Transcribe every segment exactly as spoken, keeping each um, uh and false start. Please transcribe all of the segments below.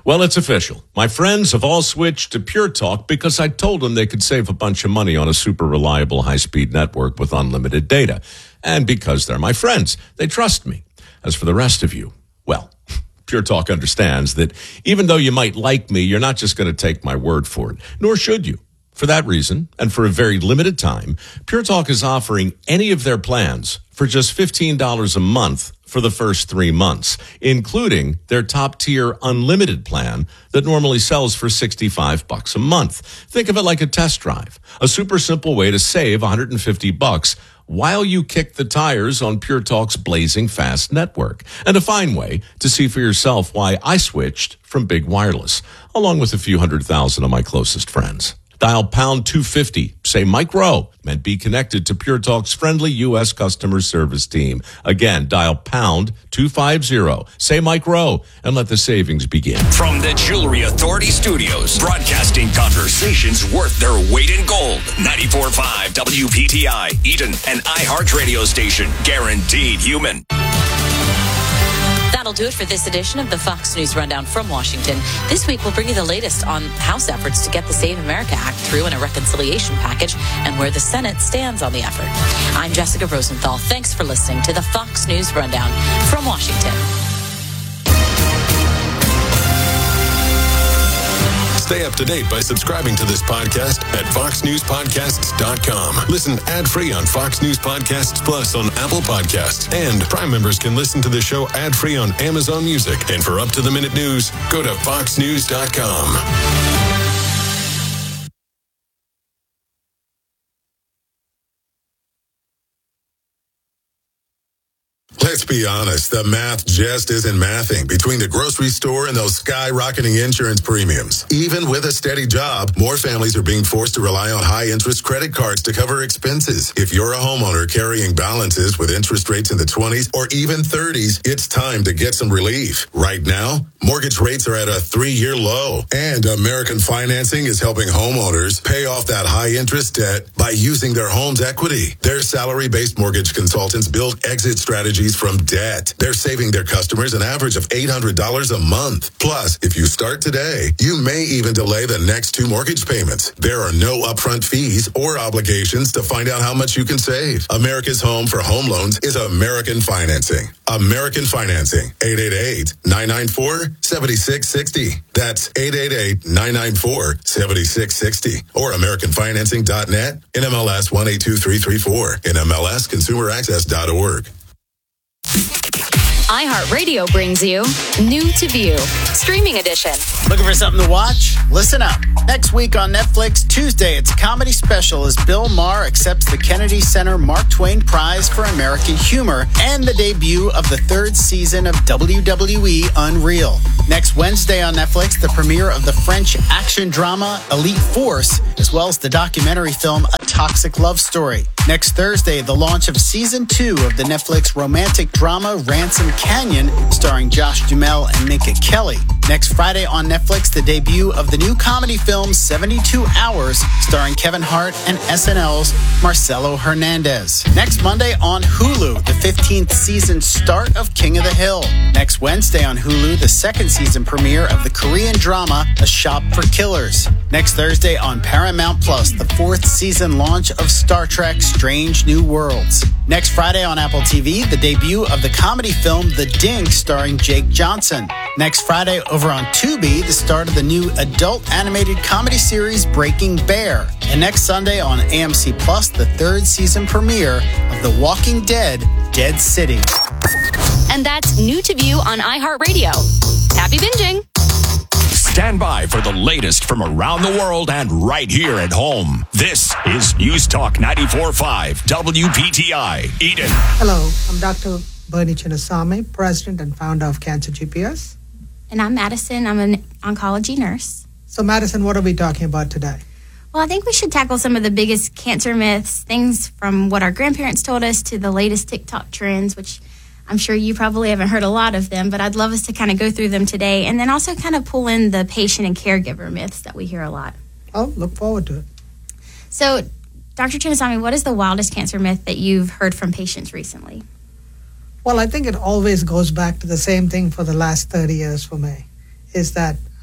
Well, it's official. My friends have all switched to Pure Talk because I told them they could save a bunch of money on a super reliable high-speed network with unlimited data. And because they're my friends, they trust me. As for the rest of you, well, Pure Talk understands that even though you might like me, you're not just going to take my word for it, nor should you. For that reason, and for a very limited time, Pure Talk is offering any of their plans for just fifteen dollars a month for the first three months, including their top-tier unlimited plan that normally sells for sixty-five bucks a month. Think of it like a test drive, a super simple way to save one hundred fifty bucks while you kick the tires on Pure Talk's blazing fast network, and a fine way to see for yourself why I switched from Big Wireless, along with a few hundred thousand of my closest friends. Dial pound two fifty, say Mike Rowe, and be connected to Pure Talk's friendly U S customer service team. Again, dial pound two fifty, say Mike Rowe, and let the savings begin. From the Jewelry Authority Studios, broadcasting conversations worth their weight in gold. ninety-four point five W P T I, Eden, an iHeart radio station, guaranteed human. That'll do it for this edition of the Fox News Rundown from Washington. This week, we'll bring you the latest on House efforts to get the Save America Act through in a reconciliation package and where the Senate stands on the effort. I'm Jessica Rosenthal. Thanks for listening to the Fox News Rundown from Washington. Stay up to date by subscribing to this podcast at fox news podcasts dot com. Listen ad-free on Fox News Podcasts Plus on Apple Podcasts. And Prime members can listen to the show ad-free on Amazon Music. And for up-to-the-minute news, go to fox news dot com. Let's be honest, the math just isn't mathing between the grocery store and those skyrocketing insurance premiums. Even with a steady job, more families are being forced to rely on high-interest credit cards to cover expenses. If you're a homeowner carrying balances with interest rates in the twenties or even thirties, it's time to get some relief. Right now, mortgage rates are at a three-year low, and American Financing is helping homeowners pay off that high-interest debt by using their home's equity. Their salary-based mortgage consultants build exit strategies from debt. They're saving their customers an average of eight hundred dollars a month. Plus, if you start today, you may even delay the next two mortgage payments. There are no upfront fees or obligations to find out how much you can save. America's home for home loans is American Financing. American Financing, eight eight eight, nine nine four, seven six six zero. That's eight eight eight, nine nine four, seven six six zero. Or american financing dot net, N M L S one eight two three three four, N M L S consumer access dot org. iHeartRadio brings you New to View, Streaming Edition. Looking for something to watch? Listen up. Next week on Netflix, Tuesday, it's a comedy special as Bill Maher accepts the Kennedy Center Mark Twain Prize for American Humor and the debut of the third season of W W E Unreal. Next Wednesday on Netflix, the premiere of the French action drama Elite Force, as well as the documentary film A Toxic Love Story. Next Thursday, the launch of season two of the Netflix romantic drama Ransom Canyon, starring Josh Duhamel and Minka Kelly. Next Friday on Netflix, the debut of the new comedy film seventy-two hours, starring Kevin Hart and S N L's Marcelo Hernandez. Next Monday on Hulu, the fifteenth season start of King of the Hill. Next Wednesday on Hulu, the second season premiere of the Korean drama A Shop for Killers. Next Thursday on Paramount Plus, the fourth season launch of Star Trek Strange New Worlds. Next Friday on Apple T V, the debut of the comedy film The Dink, starring Jake Johnson. Next Friday over on Tubi, the start of the new adult animated comedy series Breaking Bear. And next Sunday on A M C Plus, the third season premiere of The Walking Dead, Dead City. And that's New to View on iHeartRadio. Happy binging! Stand by for the latest from around the world and right here at home. This is News Talk ninety-four point five W P T I, Eden. Hello, I'm Doctor Bernie Chinnasamy, President and founder of Cancer G P S. And I'm Madison. I'm an oncology nurse. So, Madison, what are we talking about today? Well, I think we should tackle some of the biggest cancer myths, things from what our grandparents told us to the latest TikTok trends, which I'm sure you probably haven't heard a lot of them, but I'd love us to kind of go through them today and then also kind of pull in the patient and caregiver myths that we hear a lot. Oh, look forward to it. So, Doctor Chinnasamy, what is the wildest cancer myth that you've heard from patients recently? Well, I think it always goes back to the same thing for the last thirty years for me, is that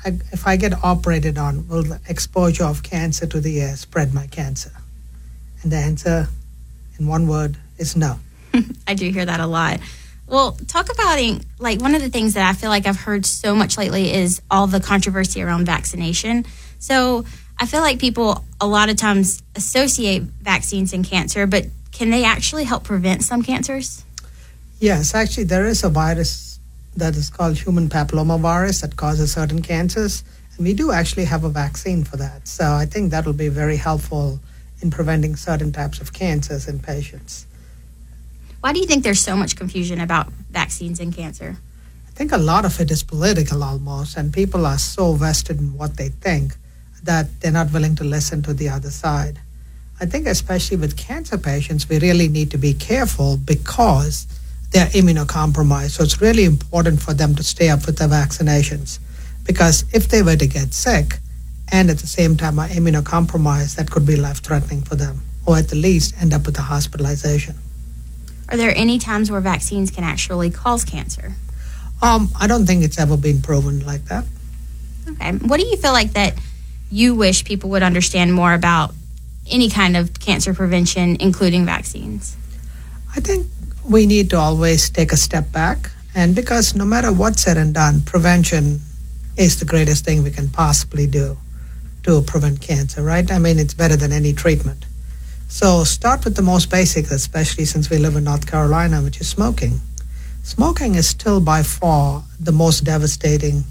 I, if I get operated on, will the exposure of cancer to the air spread my cancer? And the answer, in one word, is no. I do hear that a lot. Well, talk about, like, one of the things that I feel like I've heard so much lately is all the controversy around vaccination. So I feel like people a lot of times associate vaccines and cancer, but can they actually help prevent some cancers? Yes, actually, there is a virus that is called human papillomavirus that causes certain cancers, and we do actually have a vaccine for that. So I think that will be very helpful in preventing certain types of cancers in patients. Why do you think there's so much confusion about vaccines and cancer? I think a lot of it is political almost, and people are so vested in what they think that they're not willing to listen to the other side. I think especially with cancer patients, we really need to be careful because they're immunocompromised. So it's really important for them to stay up with their vaccinations, because if they were to get sick and at the same time are immunocompromised, that could be life-threatening for them, or at the least end up with a hospitalization. Are there any times where vaccines can actually cause cancer? Um, I don't think it's ever been proven like that. Okay. What do you feel like that you wish people would understand more about any kind of cancer prevention, including vaccines? I think we need to always take a step back. And because no matter what's said and done, prevention is the greatest thing we can possibly do to prevent cancer, right? I mean, it's better than any treatment. So start with the most basic, especially since we live in North Carolina, which is smoking. Smoking is still by far the most devastating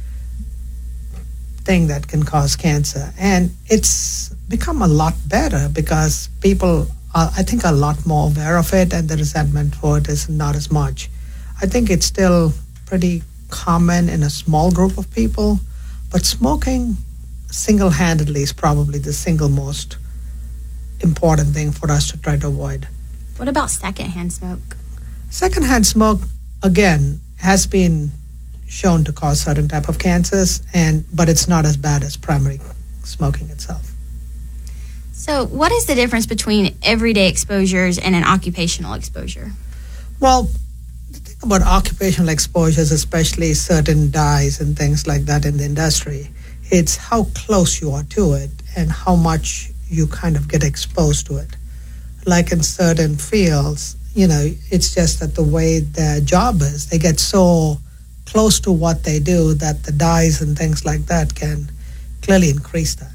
thing that can cause cancer. And it's become a lot better because people are, I think, a lot more aware of it, and the resentment for it is not as much. I think it's still pretty common in a small group of people, but smoking single-handedly is probably the single most important thing for us to try to avoid. What about secondhand smoke? Secondhand smoke, again, has been shown to cause certain type of cancers, and but it's not as bad as primary smoking itself. So what is the difference between everyday exposures and an occupational exposure? Well, the thing about occupational exposures, especially certain dyes and things like that in the industry, it's how close you are to it and how much you kind of get exposed to it. Like in certain fields, you know, it's just that the way their job is, they get so close to what they do that the dyes and things like that can clearly increase that.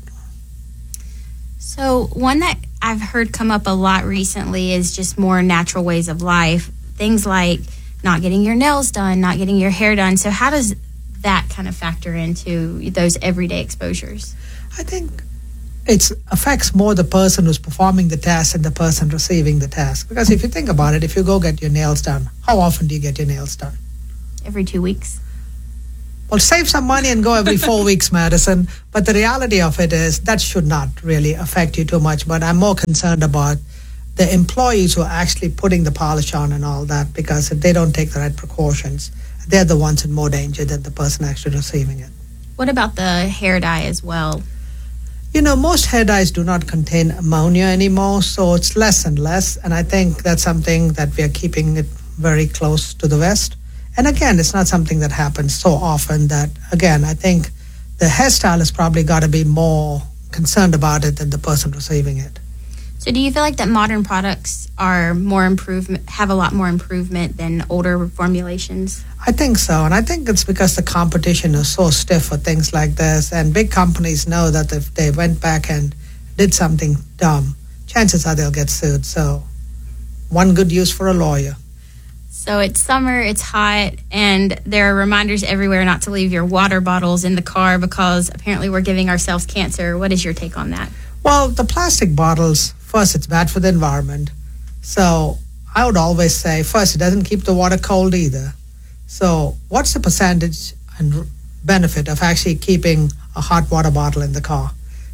So one that I've heard come up a lot recently is just more natural ways of life. Things like not getting your nails done, not getting your hair done. So how does that kind of factor into those everyday exposures? I think it affects more the person who's performing the task and the person receiving the task. Because if you think about it, if you go get your nails done, how often do you get your nails done? Every two weeks. Well, save some money and go every four weeks, Madison. But the reality of it is that should not really affect you too much. But I'm more concerned about the employees who are actually putting the polish on and all that, because if they don't take the right precautions, they're the ones in more danger than the person actually receiving it. What about the hair dye as well? You know, most hair dyes do not contain ammonia anymore, so it's less and less. And I think that's something that we are keeping it very close to the vest. And again, it's not something that happens so often that, again, I think the hairstyle has probably got to be more concerned about it than the person receiving it. So do you feel like that modern products are more improvement, have a lot more improvement than older formulations? I think so. And I think it's because the competition is so stiff for things like this. And big companies know that if they went back and did something dumb, chances are they'll get sued. So one good use for a lawyer. So it's summer, it's hot, and there are reminders everywhere not to leave your water bottles in the car because apparently we're giving ourselves cancer. What is your take on that? Well, the plastic bottles, first, it's bad for the environment. So I would always say, first, it doesn't keep the water cold either. So what's the percentage and benefit of actually keeping a hot water bottle in the car?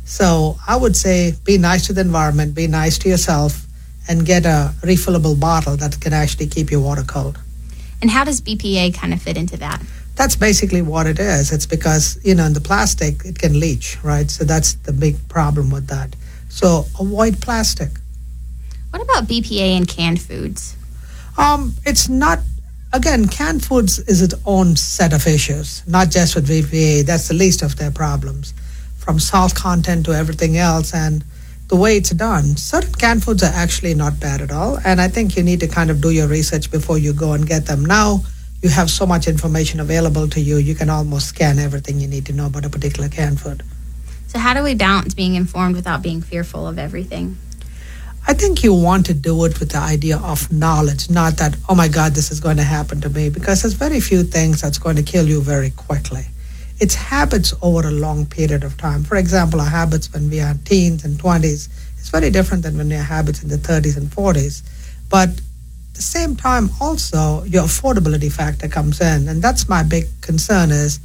So I would say be nice to the environment, be nice to yourself, and get a refillable bottle that can actually keep your water cold. And how does B P A kind of fit into that? That's basically what it is. It's because, you know, in the plastic, it can leach, right? So that's the big problem with that. So avoid plastic. What about B P A in canned foods? Um, it's not again, canned foods is its own set of issues, not just with V P A. That's the least of their problems, from salt content to everything else. And the way it's done, certain canned foods are actually not bad at all. And I think you need to kind of do your research before you go and get them. Now, you have so much information available to you, you can almost scan everything you need to know about a particular canned food. So how do we balance being informed without being fearful of everything? I think you want to do it with the idea of knowledge, not that, oh my God, this is going to happen to me, because there's very few things that's going to kill you very quickly. It's habits over a long period of time. For example, our habits when we are teens and twenties is very different than when we have habits in the thirties and forties. But at the same time, also, your affordability factor comes in. And that's my big concern is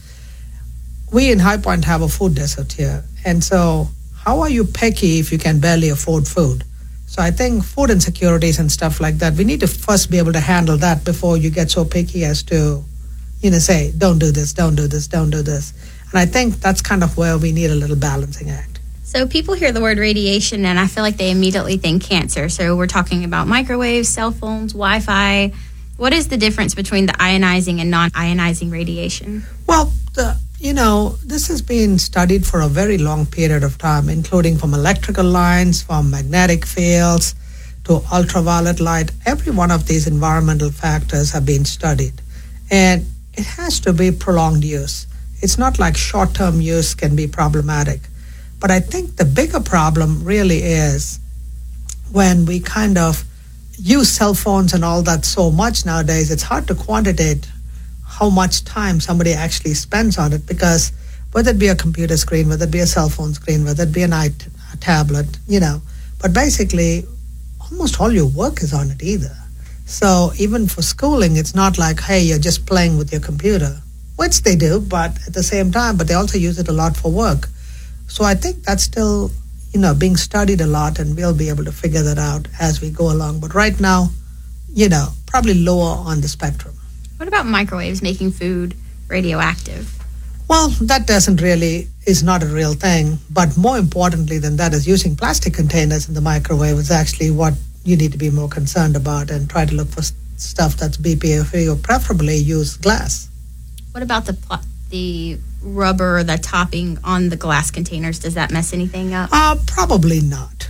we in High Point have a food desert here. And so how are you picky if you can barely afford food? So I think food insecurities and stuff like that, we need to first be able to handle that before you get so picky as to, you know, say, don't do this, don't do this, don't do this. And I think that's kind of where we need a little balancing act. So people hear the word radiation and I feel like they immediately think cancer. So we're talking about microwaves, cell phones, Wi-Fi. What is the difference between the ionizing and non-ionizing radiation? Well, the, you know, this has been studied for a very long period of time, including from electrical lines, from magnetic fields to ultraviolet light. Every one of these environmental factors have been studied. And it has to be prolonged use. It's not like short-term use can be problematic. But I think the bigger problem really is when we kind of use cell phones and all that so much nowadays, it's hard to quantitate how much time somebody actually spends on it, because whether it be a computer screen, whether it be a cell phone screen, whether it be an i- a tablet, you know, but basically almost all your work is on it either. So even for schooling, it's not like, hey, you're just playing with your computer, which they do, but at the same time, but they also use it a lot for work. So I think that's still, you know, being studied a lot, and we'll be able to figure that out as we go along. But right now, you know, probably lower on the spectrum. What about microwaves making food radioactive? Well, that doesn't really, is not a real thing. But more importantly than that is using plastic containers in the microwave is actually what you need to be more concerned about, and try to look for stuff that's B P A-free, or preferably use glass. What about the pl- the rubber, the topping on the glass containers? Does that mess anything up? Uh, probably not.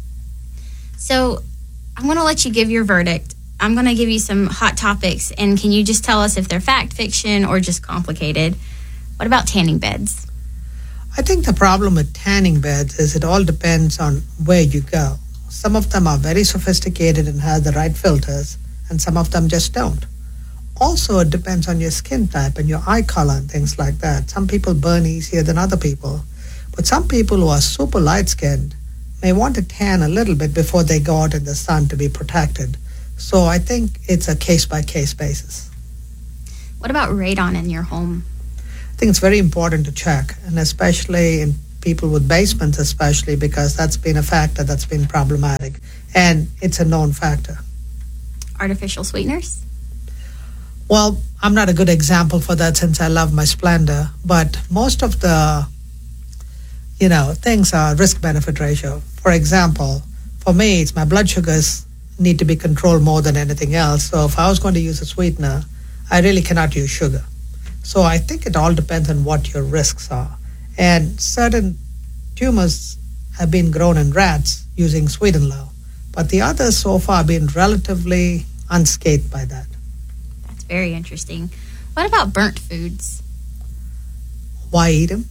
So I'm going to let you give your verdict. I'm going to give you some hot topics, and can you just tell us if they're fact, fiction, or just complicated? What about tanning beds? I think the problem with tanning beds is it all depends on where you go. Some of them are very sophisticated and have the right filters, and some of them just don't. Also, it depends on your skin type and your eye color and things like that. Some people burn easier than other people. But some people who are super light-skinned may want to tan a little bit before they go out in the sun to be protected. So I think it's a case-by-case basis. What about radon in your home? I think it's very important to check, and especially in people with basements especially, because that's been a factor that's been problematic. And it's a known factor. Artificial sweeteners? Well, I'm not a good example for that since I love my Splenda, but most of the, you know, things are risk-benefit ratio. For example, for me, it's my blood sugars need to be controlled more than anything else. So if I was going to use a sweetener, I really cannot use sugar. So I think it all depends on what your risks are. And certain tumors have been grown in rats using sweet and low, but the others so far have been relatively unscathed by that. That's very interesting. What about burnt foods? Why eat them?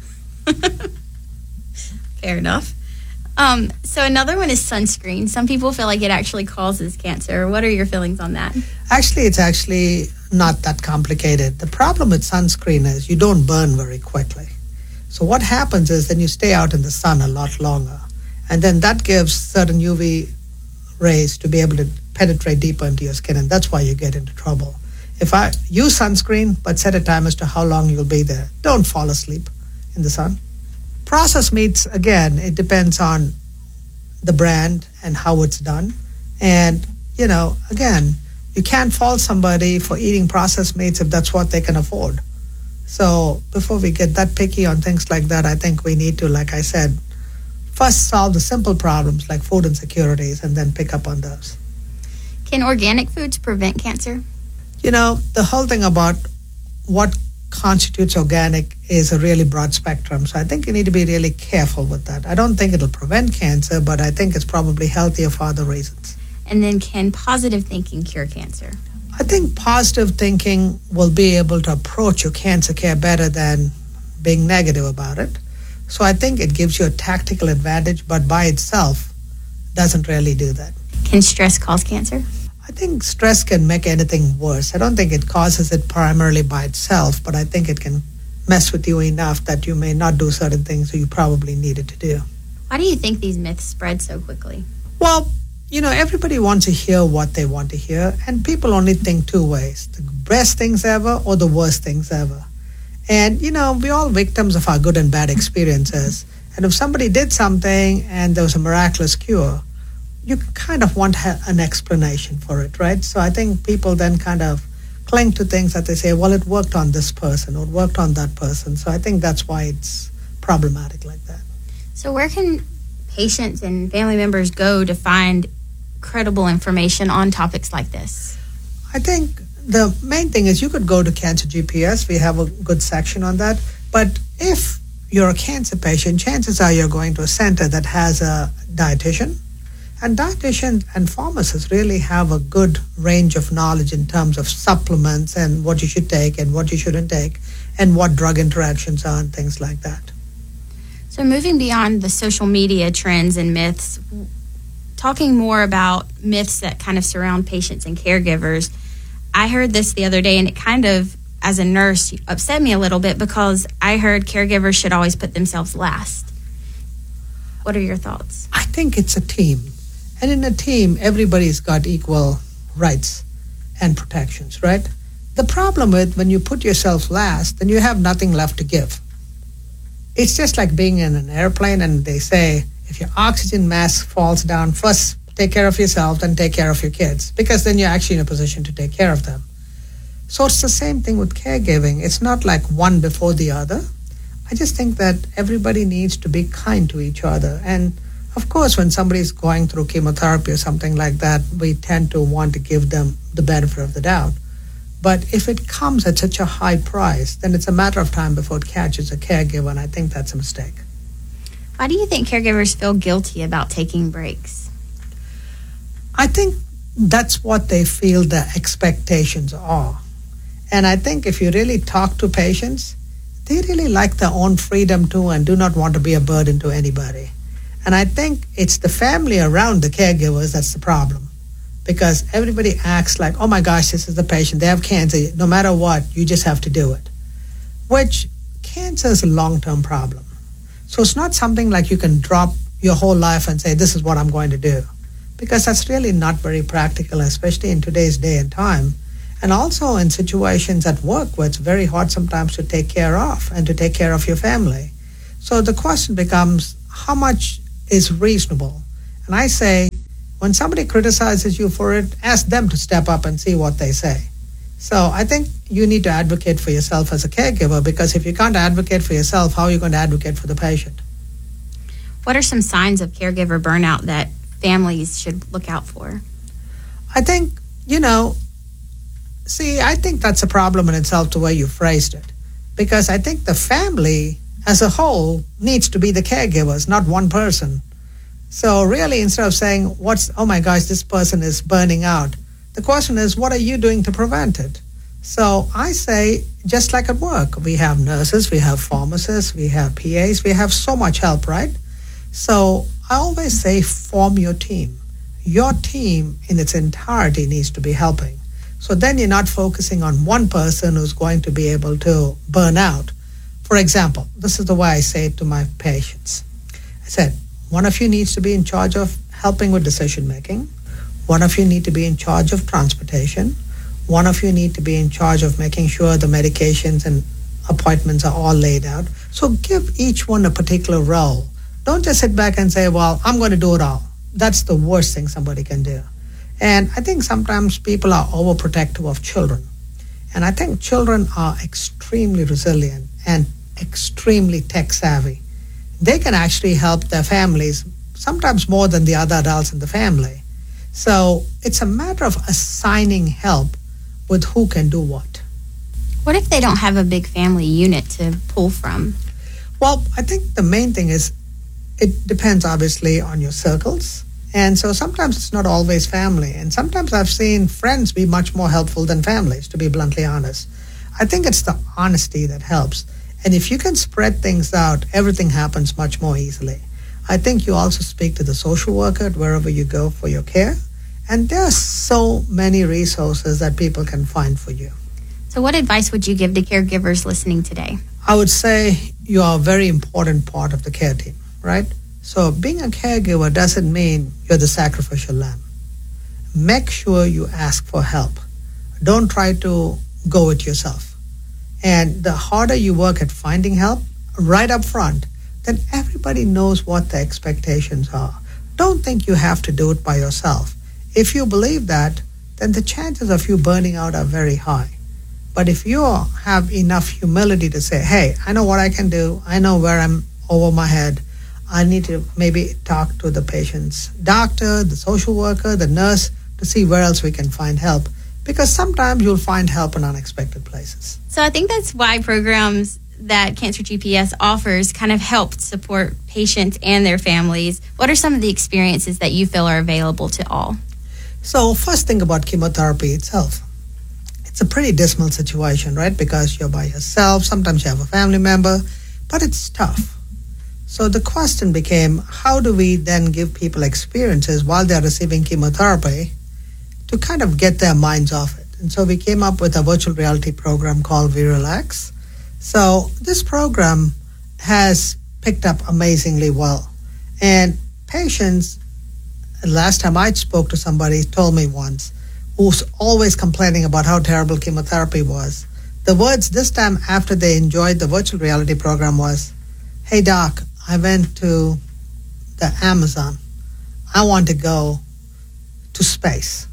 Fair enough. Um, so another one is sunscreen. Some people feel like it actually causes cancer. What are your feelings on that? Actually, it's actually not that complicated. The problem with sunscreen is you don't burn very quickly. So what happens is then you stay out in the sun a lot longer. And then that gives certain U V rays to be able to penetrate deeper into your skin. And that's why you get into trouble. If I use sunscreen, but set a time as to how long you'll be there. Don't fall asleep in the sun. Processed meats, again, it depends on the brand and how it's done. And, you know, again, you can't fault somebody for eating processed meats if that's what they can afford. So before we get that picky on things like that, I think we need to, like I said, first solve the simple problems like food insecurities and then pick up on those. Can organic foods prevent cancer? You know, the whole thing about what constitutes organic is a really broad spectrum. So I think you need to be really careful with that. I don't think it'll prevent cancer, but I think it's probably healthier for other reasons. And then can positive thinking cure cancer? I think positive thinking will be able to approach your cancer care better than being negative about it. So I think it gives you a tactical advantage, but by itself doesn't really do that. Can stress cause cancer? I think stress can make anything worse. I don't think it causes it primarily by itself, but I think it can mess with you enough that you may not do certain things that you probably needed to do. Why do you think these myths spread so quickly? Well, you know, everybody wants to hear what they want to hear, and people only think two ways: the best things ever or the worst things ever. And, you know, we're all victims of our good and bad experiences. And if somebody did something and there was a miraculous cure, you kind of want an explanation for it, right? So I think people then kind of cling to things that they say, well, it worked on this person or it worked on that person. So I think that's why it's problematic like that. So where can patients and family members go to find credible information on topics like this? I think the main thing is you could go to Cancer G P S. We have a good section on that. But if you're a cancer patient, chances are you're going to a center that has a dietitian. And dietitians and pharmacists really have a good range of knowledge in terms of supplements and what you should take and what you shouldn't take and what drug interactions are and things like that. So moving beyond the social media trends and myths, talking more about myths that kind of surround patients and caregivers, I heard this the other day and it kind of, as a nurse, upset me a little bit because I heard caregivers should always put themselves last. What are your thoughts? I think it's a team. And in a team, everybody's got equal rights and protections, right? The problem with when you put yourself last, then you have nothing left to give. It's just like being in an airplane and they say, if your oxygen mask falls down, first take care of yourself, then take care of your kids, because then you're actually in a position to take care of them. So it's the same thing with caregiving. It's not like one before the other. I just think that everybody needs to be kind to each other. And of course, when somebody's going through chemotherapy or something like that, we tend to want to give them the benefit of the doubt. But if it comes at such a high price, then it's a matter of time before it catches a caregiver, and I think that's a mistake. Why do you think caregivers feel guilty about taking breaks? I think that's what they feel the expectations are. And I think if you really talk to patients, they really like their own freedom too and do not want to be a burden to anybody. And I think it's the family around the caregivers that's the problem. Because everybody acts like, oh my gosh, this is the patient, they have cancer, no matter what, you just have to do it. Which, cancer is a long-term problem. So it's not something like you can drop your whole life and say, this is what I'm going to do. Because that's really not very practical, especially in today's day and time. And also in situations at work where it's very hard sometimes to take care of and to take care of your family. So the question becomes, how much is reasonable? And I say, when somebody criticizes you for it, ask them to step up and see what they say. So I think you need to advocate for yourself as a caregiver, because if you can't advocate for yourself, how are you going to advocate for the patient? What are some signs of caregiver burnout that families should look out for? I think, you know, see, I think that's a problem in itself, the way you phrased it. Because I think the family as a whole needs to be the caregivers, not one person. So really, instead of saying, "What's oh my gosh, this person is burning out," the question is, what are you doing to prevent it? So I say, just like at work, we have nurses, we have pharmacists, we have P As, we have so much help, right? So I always say, form your team. Your team in its entirety needs to be helping. So then you're not focusing on one person who's going to be able to burn out. For example, this is the way I say it to my patients. I said, one of you needs to be in charge of helping with decision making. One of you need to be in charge of transportation. One of you need to be in charge of making sure the medications and appointments are all laid out. So give each one a particular role. Don't just sit back and say, well, I'm going to do it all. That's the worst thing somebody can do. And I think sometimes people are overprotective of children. And I think children are extremely resilient and extremely tech savvy. They can actually help their families, sometimes more than the other adults in the family. So it's a matter of assigning help with who can do what. What if they don't have a big family unit to pull from? Well, I think the main thing is it depends obviously on your circles. And so sometimes it's not always family. And sometimes I've seen friends be much more helpful than families, to be bluntly honest. I think it's the honesty that helps. And if you can spread things out, everything happens much more easily. I think you also speak to the social worker wherever you go for your care. And there are so many resources that people can find for you. So what advice would you give to caregivers listening today? I would say you are a very important part of the care team, right? So being a caregiver doesn't mean you're the sacrificial lamb. Make sure you ask for help. Don't try to go it yourself. And the harder you work at finding help right up front, then everybody knows what the expectations are. Don't think you have to do it by yourself. If you believe that, then the chances of you burning out are very high. But if you have enough humility to say, hey, I know what I can do, I know where I'm over my head, I need to maybe talk to the patient's doctor, the social worker, the nurse to see where else we can find help. Because sometimes you'll find help in unexpected places. So I think that's why programs that Cancer G P S offers kind of help support patients and their families. What are some of the experiences that you feel are available to all? So first thing about chemotherapy itself. It's a pretty dismal situation, right? Because you're by yourself, sometimes you have a family member, but it's tough. So the question became, how do we then give people experiences while they're receiving chemotherapy to kind of get their minds off it? And so we came up with a virtual reality program called V-Relax. So this program has picked up amazingly well. And patients, last time I spoke to somebody, told me once, who's always complaining about how terrible chemotherapy was. The words this time after they enjoyed the virtual reality program was, hey doc, I went to the Amazon. I want to go to space.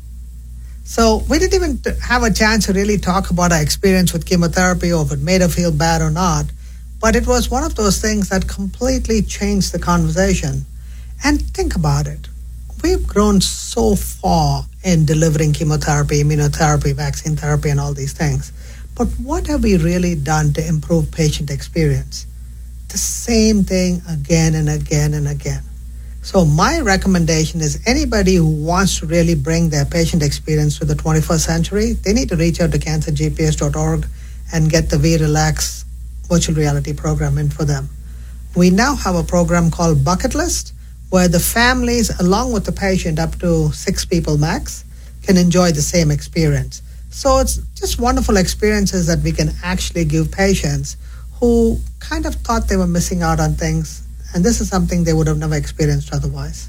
So we didn't even have a chance to really talk about our experience with chemotherapy or if it made her feel bad or not. But it was one of those things that completely changed the conversation. And think about it. We've grown so far in delivering chemotherapy, immunotherapy, vaccine therapy, and all these things. But what have we really done to improve patient experience? The same thing again and again and again. So my recommendation is anybody who wants to really bring their patient experience to the twenty-first century, they need to reach out to cancer g p s dot org and get the V-Relax virtual reality program in for them. We now have a program called Bucket List, where the families, along with the patient, up to six people max, can enjoy the same experience. So it's just wonderful experiences that we can actually give patients who kind of thought they were missing out on things, and this is something they would have never experienced otherwise.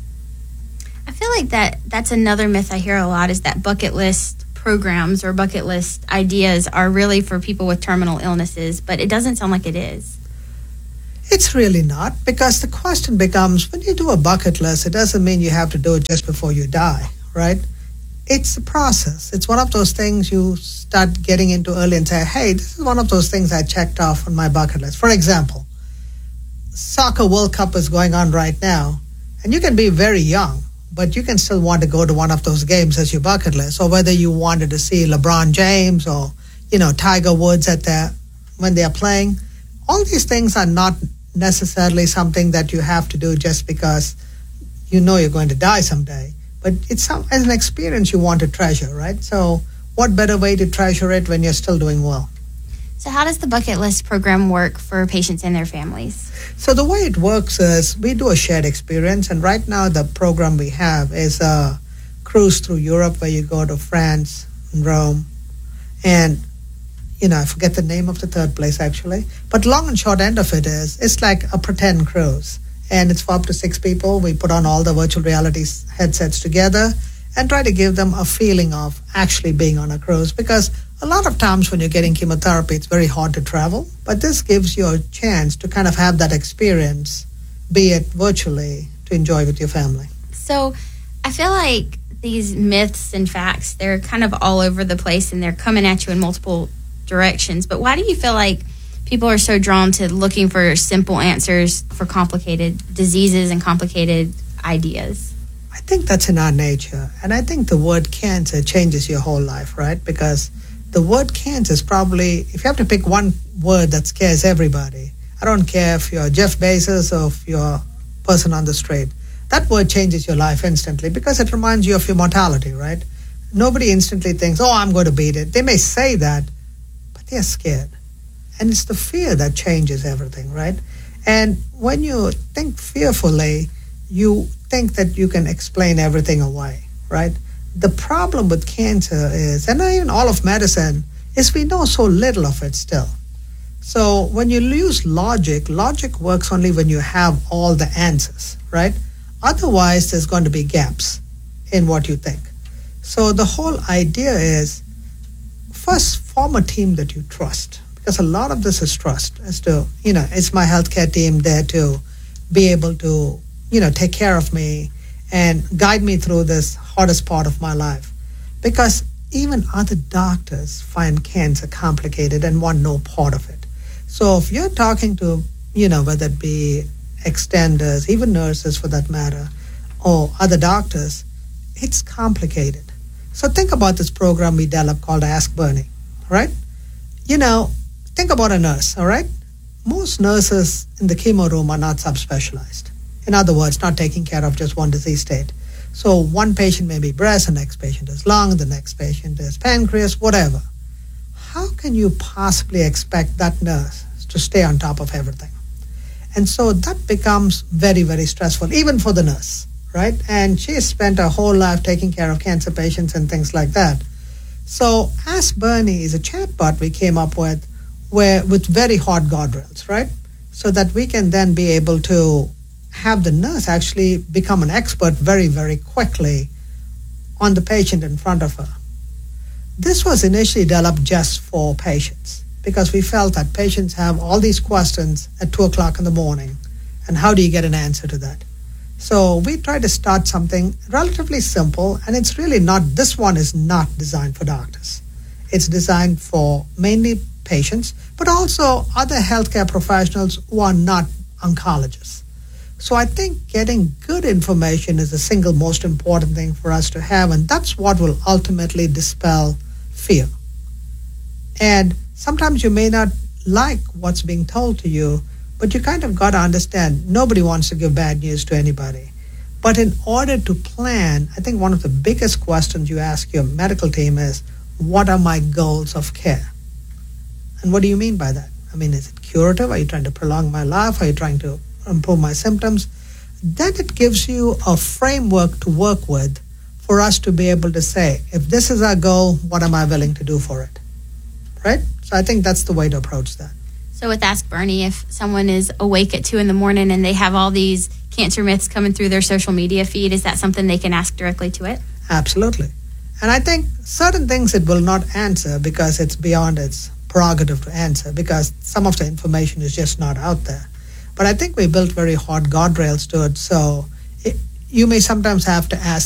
I feel like that that's another myth I hear a lot, is that bucket list programs or bucket list ideas are really for people with terminal illnesses, but it doesn't sound like it is. It's really not, because the question becomes, when you do a bucket list, it doesn't mean you have to do it just before you die, right? It's a process. It's one of those things you start getting into early and say, hey, this is one of those things I checked off on my bucket list. For example, Soccer World Cup is going on right now, and you can be very young, but you can still want to go to one of those games as your bucket list, or whether you wanted to see LeBron James or, you know, Tiger Woods at their, when they're playing. All these things are not necessarily something that you have to do just because you know you're going to die someday. But it's some, as an experience you want to treasure, right? So what better way to treasure it when you're still doing well? So how does the bucket list program work for patients and their families? So the way it works is we do a shared experience, and right now the program we have is a cruise through Europe where you go to France and Rome, and you know, I forget the name of the third place actually, but long and short end of it is it's like a pretend cruise, and it's for up to six people. We put on all the virtual reality headsets together and try to give them a feeling of actually being on a cruise, because a lot of times when you're getting chemotherapy, it's very hard to travel, but this gives you a chance to kind of have that experience, be it virtually, to enjoy with your family. So I feel like these myths and facts, they're kind of all over the place and they're coming at you in multiple directions. But why do you feel like people are so drawn to looking for simple answers for complicated diseases and complicated ideas? I think that's in our nature. And I think the word cancer changes your whole life, right? Because the word cancer is probably, if you have to pick one word that scares everybody, I don't care if you're Jeff Bezos or if you're a person on the street, that word changes your life instantly because it reminds you of your mortality, right? Nobody instantly thinks, oh, I'm going to beat it. They may say that, but they're scared. And it's the fear that changes everything, right? And when you think fearfully, you think that you can explain everything away, right? The problem with cancer is, and even all of medicine, is we know so little of it still. So when you use logic, logic works only when you have all the answers, right? Otherwise, there's going to be gaps in what you think. So the whole idea is, first, form a team that you trust. Because a lot of this is trust as to, you know, is my healthcare team there to be able to, you know, take care of me and guide me through this hardest part of my life. Because even other doctors find cancer complicated and want no part of it. So if you're talking to, you know, whether it be extenders, even nurses for that matter, or other doctors, it's complicated. So think about this program we developed called Ask Bernie, right? You know, think about a nurse, all right? Most nurses in the chemo room are not subspecialized. In other words, not taking care of just one disease state. So one patient may be breast, the next patient is lung, the next patient is pancreas, whatever. How can you possibly expect that nurse to stay on top of everything? And so that becomes very, very stressful, even for the nurse, right? And she has spent her whole life taking care of cancer patients and things like that. So Ask Bernie is a chatbot we came up with where with very hard guardrails, right? So that we can then be able to have the nurse actually become an expert very, very quickly on the patient in front of her. This was initially developed just for patients because we felt that patients have all these questions at two o'clock in the morning, and how do you get an answer to that? So we tried to start something relatively simple, and it's really not, this one is not designed for doctors. It's designed for mainly patients, but also other healthcare professionals who are not oncologists. So I think getting good information is the single most important thing for us to have, and that's what will ultimately dispel fear. And sometimes you may not like what's being told to you, but you kind of got to understand nobody wants to give bad news to anybody. But in order to plan, I think one of the biggest questions you ask your medical team is, what are my goals of care? And what do you mean by that? I mean, is it curative? Are you trying to prolong my life? Are you trying to improve my symptoms? Then it gives you a framework to work with for us to be able to say, if this is our goal, what am I willing to do for it? Right? So I think that's the way to approach that. So with Ask Bernie, if someone is awake at two in the morning and they have all these cancer myths coming through their social media feed, is that something they can ask directly to it? Absolutely. And I think certain things it will not answer because it's beyond its prerogative to answer, because some of the information is just not out there. But I think we built very hard guardrails to it, so it, you may sometimes have to ask